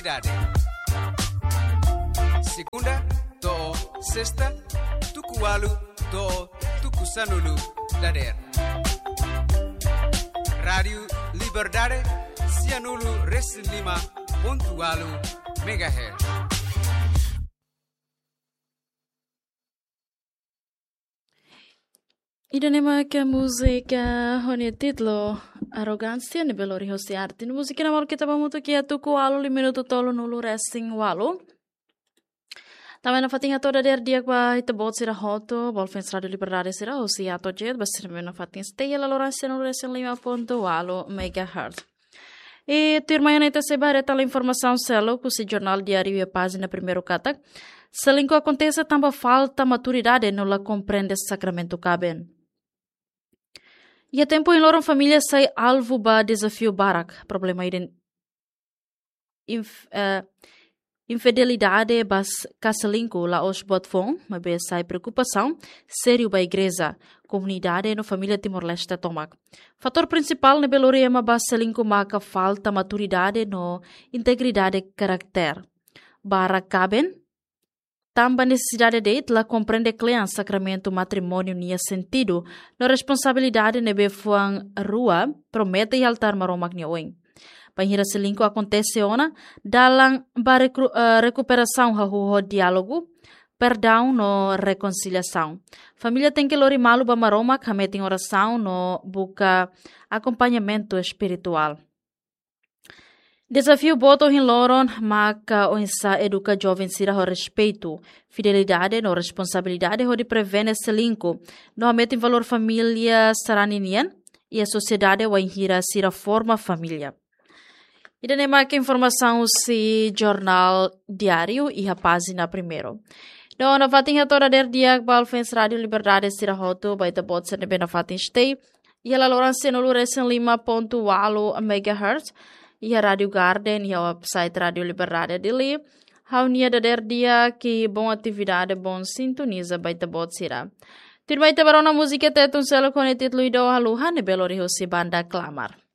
cidade. Segunda, to sexta, tukualu, to tukusanulu, dader. Rádio Liberdade, Cianulu, Resilima, pontualu, megahertz. Idanema que a música hone titlo arrogância ne belori hosti arte. No música na mal que tava muito que tuku alu li minuto tolo nulu racing walu. Também na fatinha toda der dia qua ita bot sira hoto, bolfens radio liberdade sira hosti ato jet, basir na fatinha stay la lorança no racing 5.8 megahertz. E turma na ita sebare tal informação selo ku si jornal diário e página primeiro katak. Selinko acontece tamba falta maturidade no la compreende sacramento caben. E a tempo em loron família sai alvo ba desafio barak, problema infidelidade bas casalinko la os botfon, mas be sai preocupação sério ba igreja, comunidade no família Timor-Leste tomak. Fator principal ne belorema bas selinko maka falta maturidade no integridade carácter. Barak caben tamba necessidade de la compreende clean sacramento matrimônio nia sentido na responsabilidade nebe fuang rua promete e altar maromak nia oing. Panhira selinko acontece ona dalang ba recuperação hahuho diálogo, perdão no reconciliação. Família tem que lori malu ba maromak hameting oração no buca acompanhamento espiritual. Desafio boto hin loron maka onsa educa jovem sira ho respeito, fidelidade no responsabilidade ho de prevene selinko, no metem valor família saraninian e a sociedade wa inhira sira forma família. E dane maka informação si jornal diário e a página primeiro. No na fatinha toda der dia balfens radio liberdade sira hoto baita bot se nebe na fatin stay e a lorança no luresen 5.8 megahertz. E a Rádio Garden e a website Rádio Liberdade dele. Haunia da der dia que bom atividade, bom sintoniza baita bot sira. Tirbaita barona música tetun selo com o título Ido Haluha ne belori hosi banda clamar.